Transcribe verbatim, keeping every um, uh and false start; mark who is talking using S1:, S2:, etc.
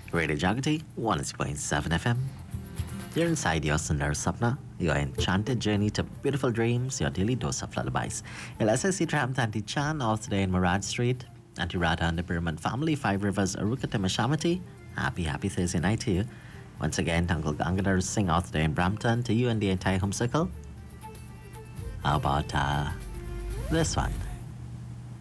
S1: Radio Jagati, one oh six point seven F M. You're inside your Sundar Sapna, your enchanted journey to beautiful dreams, your daily dose of lullabies. El S S C Tram Tanti Chan, all today in Marad Street. Auntie Radha and the Pyramid family, Five Rivers, Aruka Timashamati. Happy, happy Thursday night to you. Once again, Uncle Gangadhar sing out today in Brampton to you and the entire home circle. How about uh, this one?